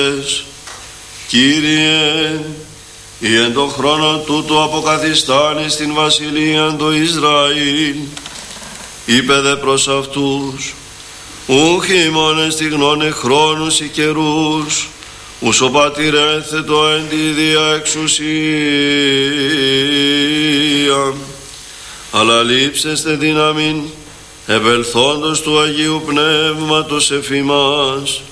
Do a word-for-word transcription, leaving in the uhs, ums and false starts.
Κύριε, ή εν το χρόνο τούτου αποκαθιστάνει στην βασιλεία του Ισραήλ, είπε δε προς αυτούς, ούχ ημών στιγνώνε χρόνους ή καιρούς, ους ο πατήρ έθετο εν τη δια εξουσία, αλλά λείψεστε δύναμιν επελθόντος του Αγίου Πνεύματος εφ' ημάς,